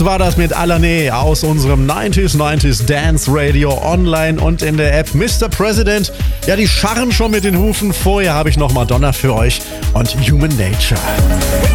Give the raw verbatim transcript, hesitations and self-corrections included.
War das mit Alané aus unserem neunzig neunzig Dance Radio online und in der App. Mister President, ja, die scharren schon mit den Hufen. Vorher habe ich noch Madonna für euch und Human Nature.